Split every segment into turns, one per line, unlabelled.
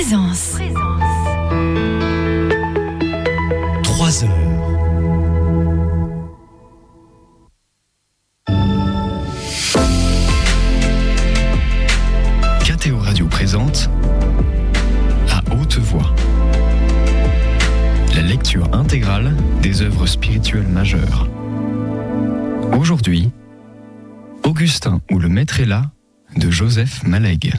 Présence.
3 heures. KTO Radio présente à haute voix la lecture intégrale des œuvres spirituelles majeures. Aujourd'hui, Augustin ou le maître est là de Joseph Malegue.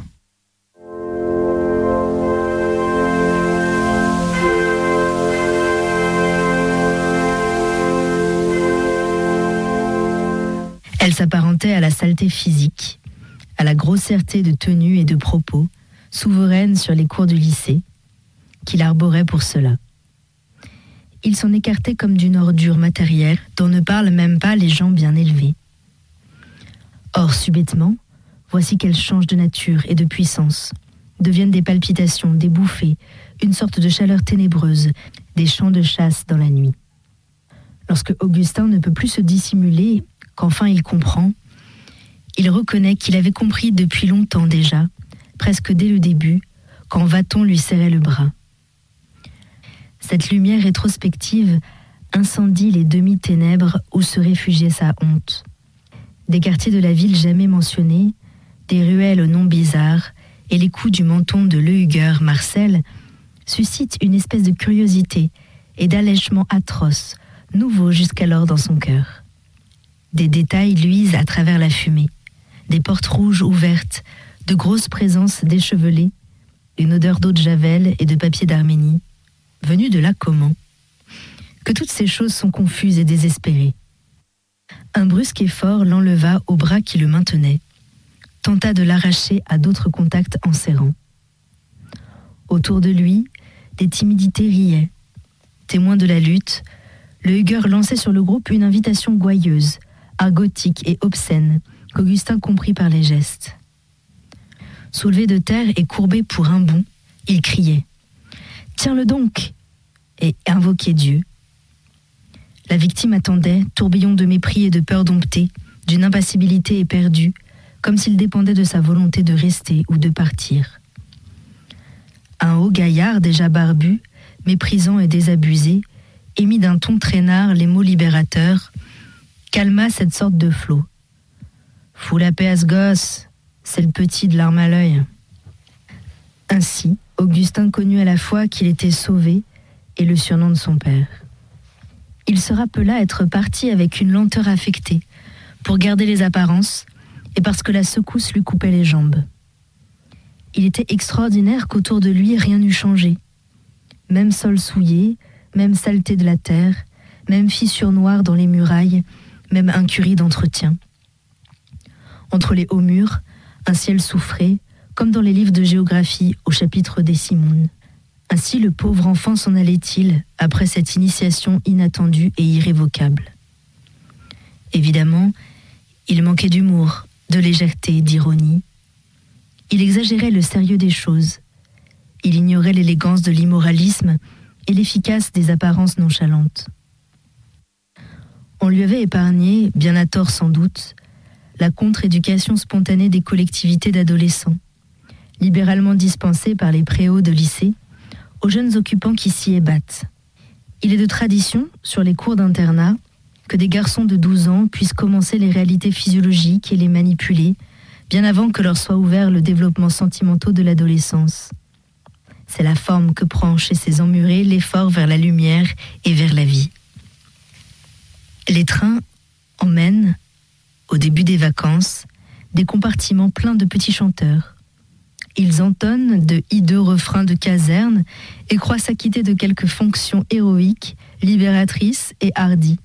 Elle s'apparentait à la saleté physique, à la grossièreté de tenue et de propos, souveraine sur les cours du lycée, qu'il arborait pour cela. Il s'en écartait comme d'une ordure matérielle dont ne parlent même pas les gens bien élevés. Or, subitement, voici qu'elle change de nature et de puissance, deviennent des palpitations, des bouffées, une sorte de chaleur ténébreuse, des chants de chasse dans la nuit. Lorsque Augustin ne peut plus se dissimuler, qu'enfin il comprend, il reconnaît qu'il avait compris depuis longtemps déjà, presque dès le début, quand Vathon lui serrait le bras. Cette lumière rétrospective incendie les demi-ténèbres où se réfugiait sa honte. Des quartiers de la ville jamais mentionnés, des ruelles aux noms bizarres et les coups du menton de Lehuguer, Marcel, suscitent une espèce de curiosité et d'allègement atroce, nouveau jusqu'alors dans son cœur. Des détails luisent à travers la fumée, des portes rouges ouvertes, de grosses présences déchevelées, une odeur d'eau de Javel et de papier d'Arménie. Venue de là comment? Que toutes ces choses sont confuses et désespérées. Un brusque effort l'enleva au bras qui le maintenait, tenta de l'arracher à d'autres contacts en serrant. Autour de lui, des timidités riaient. Témoin de la lutte, Lehuguer lançait sur le groupe une invitation gouailleuse, argotique et obscène, qu'Augustin comprit par les gestes. Soulevé de terre et courbé pour un bond, il criait « Tiens-le donc !» et invoquait Dieu. La victime attendait, tourbillon de mépris et de peur dompté, d'une impassibilité éperdue, comme s'il dépendait de sa volonté de rester ou de partir. Un haut gaillard déjà barbu, méprisant et désabusé, émit d'un ton traînard les mots libérateurs, calma cette sorte de flot. « Fous la paix à ce gosse, c'est le petit de l'arme à l'œil. » Ainsi, Augustin connut à la fois qu'il était sauvé et le surnom de son père. Il se rappela être parti avec une lenteur affectée, pour garder les apparences, et parce que la secousse lui coupait les jambes. Il était extraordinaire qu'autour de lui rien n'eût changé. Même sol souillé, même saleté de la terre, même fissures noires dans les murailles, même incurie d'entretien. Entre les hauts murs, un ciel soufré, comme dans les livres de géographie au chapitre des Simoun. Ainsi le pauvre enfant s'en allait-il après cette initiation inattendue et irrévocable. Évidemment, il manquait d'humour, de légèreté, d'ironie. Il exagérait le sérieux des choses. Il ignorait l'élégance de l'immoralisme et l'efficace des apparences nonchalantes. On lui avait épargné, bien à tort sans doute, la contre-éducation spontanée des collectivités d'adolescents, libéralement dispensée par les préaux de lycée aux jeunes occupants qui s'y ébattent. Il est de tradition, sur les cours d'internat, que des garçons de 12 ans puissent commencer les réalités physiologiques et les manipuler, bien avant que leur soit ouvert le développement sentimental de l'adolescence. C'est la forme que prend chez ces emmurés l'effort vers la lumière et vers la vie. Les trains emmènent, au début des vacances, des compartiments pleins de petits chanteurs. Ils entonnent de hideux refrains de caserne et croient s'acquitter de quelques fonctions héroïques, libératrices et hardies.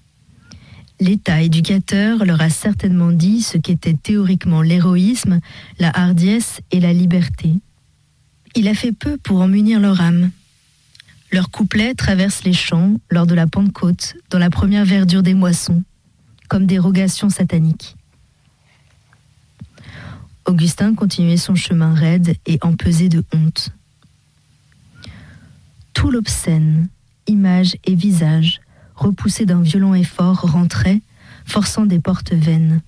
L'État éducateur leur a certainement dit ce qu'était théoriquement l'héroïsme, la hardiesse et la liberté. Il a fait peu pour en munir leur âme. Leurs couplets traversent les champs lors de la Pentecôte, dans la première verdure des moissons, comme des rogations sataniques. Augustin continuait son chemin raide et empesé de honte. Tout l'obscène, image et visage, repoussé d'un violent effort, rentrait, forçant des portes vaines.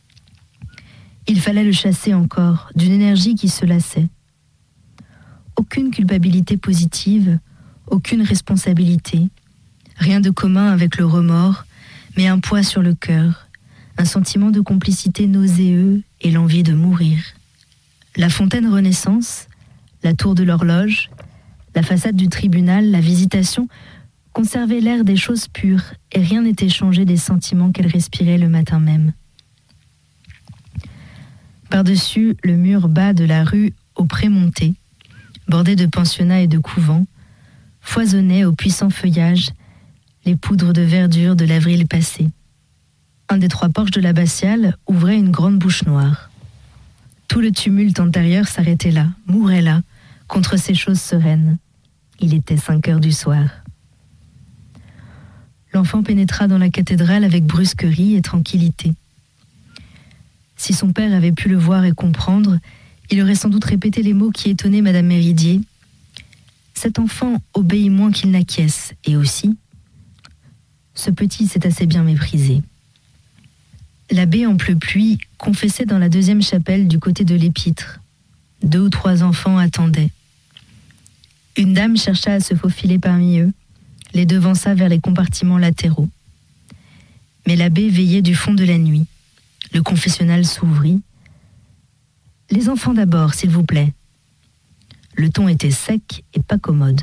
Il fallait le chasser encore, d'une énergie qui se lassait. aucune culpabilité positive, aucune responsabilité, rien de commun avec le remords, mais un poids sur le cœur, un sentiment de complicité nauséeux et l'envie de mourir. La fontaine Renaissance, la tour de l'horloge, la façade du tribunal, la visitation conservaient l'air des choses pures et rien n'était changé des sentiments qu'elle respirait le matin même. Par-dessus le mur bas de la rue au Prémonté, bordé de pensionnats et de couvents, foisonnaient au puissant feuillage les poudres de verdure de l'avril passé. Un des 3 porches de l'abbatiale ouvrait une grande bouche noire. Tout le tumulte antérieur s'arrêtait là, mourait là, contre ces choses sereines. Il était 5 heures du soir. L'enfant pénétra dans la cathédrale avec brusquerie et tranquillité. Si son père avait pu le voir et comprendre, il aurait sans doute répété les mots qui étonnaient Madame Méridier. Cet enfant obéit moins qu'il n'acquiesce, et aussi, ce petit s'est assez bien méprisé. L'abbé en pleupluie confessait dans la 2e chapelle du côté de l'épître. 2 ou 3 enfants attendaient. Une dame chercha à se faufiler parmi eux, les devança vers les compartiments latéraux. Mais l'abbé veillait du fond de la nuit. Le confessionnal s'ouvrit. « Les enfants d'abord, s'il vous plaît. » Le ton était sec et pas commode.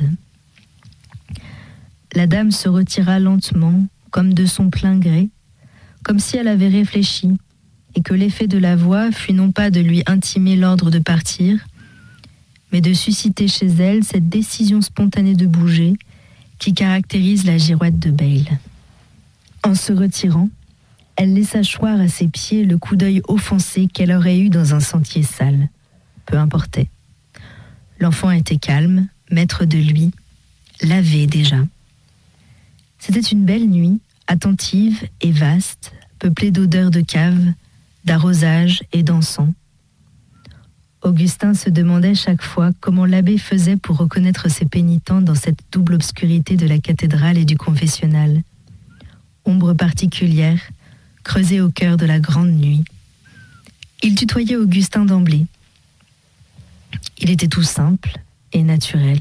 La dame se retira lentement, comme de son plein gré, comme si elle avait réfléchi, et que l'effet de la voix fut non pas de lui intimer l'ordre de partir, mais de susciter chez elle cette décision spontanée de bouger qui caractérise la girouette de Bayle. En se retirant, elle laissa choir à ses pieds le coup d'œil offensé qu'elle aurait eu dans un sentier sale. Peu importait. L'enfant était calme, maître de lui, lavé déjà. C'était une belle nuit, attentive et vaste, peuplée d'odeurs de cave, d'arrosage et d'encens. Augustin se demandait chaque fois comment l'abbé faisait pour reconnaître ses pénitents dans cette double obscurité de la cathédrale et du confessionnal. Ombre particulière, creusée au cœur de la grande nuit. Il tutoyait Augustin d'emblée. Il était tout simple et naturel.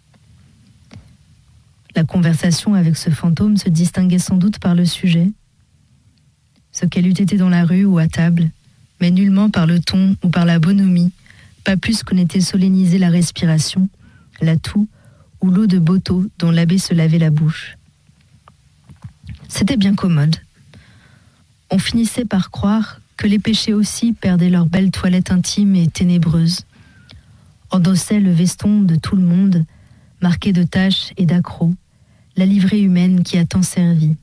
La conversation avec ce fantôme se distinguait sans doute par le sujet, ce qu'elle eût été dans la rue ou à table, mais nullement par le ton ou par la bonhomie, pas plus qu'on était solennisé la respiration, la toux ou l'eau de Boto dont l'abbé se lavait la bouche. C'était bien commode. On finissait par croire que les péchés aussi perdaient leur belle toilette intime et ténébreuse, endossaient le veston de tout le monde, marqué de taches et d'accrocs, la livrée humaine qui a tant servi.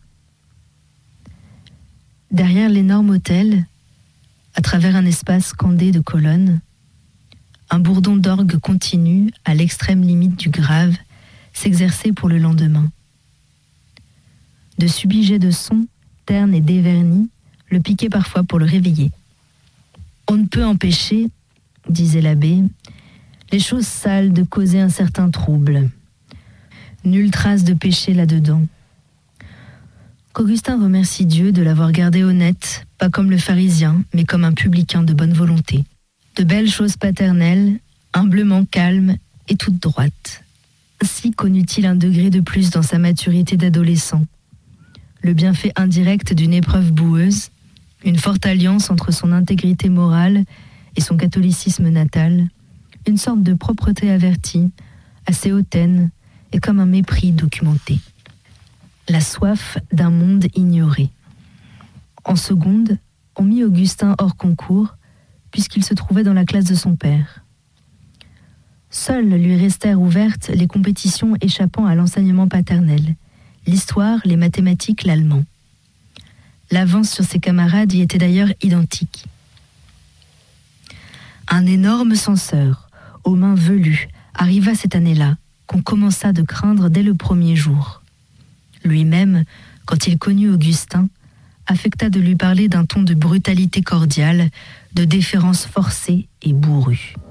Derrière l'énorme autel, à travers un espace scandé de colonnes, un bourdon d'orgue continu, à l'extrême limite du grave, s'exerçait pour le lendemain. De subits jets de sons, ternes et dévernis, le piquaient parfois pour le réveiller. On ne peut empêcher, disait l'abbé, les choses sales de causer un certain trouble. Nulle trace de péché là-dedans. Qu'Augustin remercie Dieu de l'avoir gardé honnête, pas comme le pharisien, mais comme un publicain de bonne volonté. De belles choses paternelles, humblement calmes et toutes droites. Ainsi connut-il un degré de plus dans sa maturité d'adolescent. Le bienfait indirect d'une épreuve boueuse, une forte alliance entre son intégrité morale et son catholicisme natal, une sorte de propreté avertie, assez hautaine et comme un mépris documenté. La soif d'un monde ignoré. En seconde, on mit Augustin hors concours, puisqu'il se trouvait dans la classe de son père. Seules lui restèrent ouvertes les compétitions échappant à l'enseignement paternel, l'histoire, les mathématiques, l'allemand. L'avance sur ses camarades y était d'ailleurs identique. Un énorme censeur, aux mains velues, arriva cette année-là, qu'on commença de craindre dès le premier jour. Lui-même, quand il connut Augustin, affecta de lui parler d'un ton de brutalité cordiale, de déférence forcée et bourrue.